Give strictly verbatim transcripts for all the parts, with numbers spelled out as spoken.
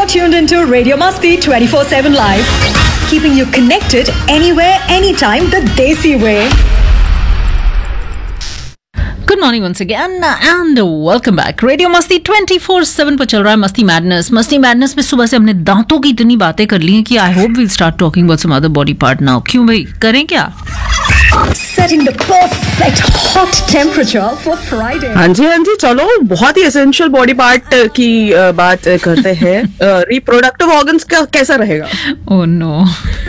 tuned into Radio Masti twenty-four seven Live, keeping you connected anywhere, anytime the Desi way. Good morning once again and welcome back. Radio मस्ती twenty four seven पर चल रहा है मस्ती madness. मस्ती madness में सुबह से हमने दांतों की इतनी बातें कर ली हैं कि I hope we'll start talking about some other body part now. क्यों भाई, करें क्या? Setting the perfect hot temperature for Friday. हाँ जी हाँ जी, चलो बहुत ही एसेंशियल बॉडी पार्ट की uh, बात करते हैं. रिप्रोडक्टिव ऑर्गन्स का कैसा रहेगा? ओह नो,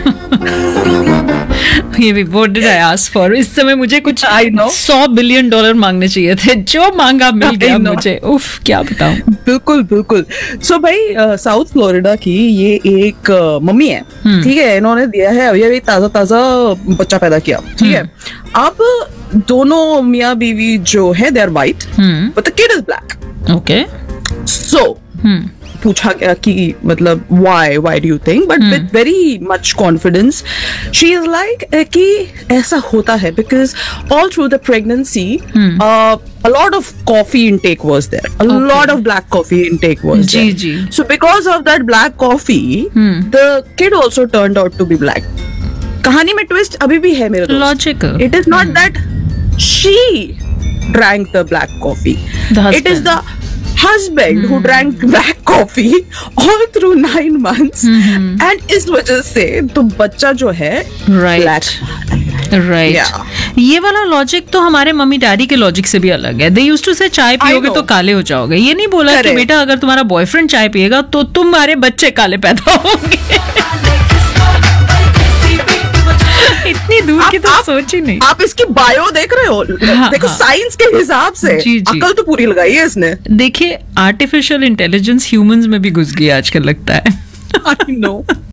ये भी what did I ask for. इस समय मुझे कुछ सौ बिलियन डॉलर मांगने चाहिए थे, जो मांगा मिल गया मुझे. उफ, क्या बताऊं. बिल्कुल बिल्कुल. सो so, भाई साउथ फ्लोरिडा की ये एक uh, मम्मी है, ठीक है. इन्होंने दिया है अभी अभी ताजा ताजा बच्चा पैदा किया, ठीक है. अब दोनों मियाँ बीवी जो है they are white but the kid is black. Okay. सो पूछा गया कि मतलब why why do you think, but with very much confidence she is like कि ऐसा होता है because all through the pregnancy uh, a lot of coffee intake was there, a okay. lot of black coffee intake was ji, there ji. so because of that black coffee hmm. the kid also turned out to be black. कहानी में twist अभी भी है मेरे दोस्त. Logical. It is not hmm. that she drank the black coffee, it is the husband hmm. who drank black coffee all through nine months hmm. and इस वजह से तो बच्चा जो है right. black. Right right. yeah. ये वाला logic तो हमारे मम्मी डैडी के लॉजिक से भी अलग है. दे यूज्ड टू से चाय पियोगे तो काले हो जाओगे. ये नहीं बोला Correct. कि बेटा अगर तुम्हारा बॉयफ्रेंड चाय पिएगा तो तुम्हारे बच्चे काले पैदा होंगे. इतनी दूर की तो सोच ही नहीं. आप इसकी बायो देख रहे हो. हाँ, देखो साइंस हाँ. के हिसाब से अकल तो पूरी लगाई है इसने. देखिए आर्टिफिशियल इंटेलिजेंस ह्यूमंस में भी घुस गई आजकल लगता है. I know.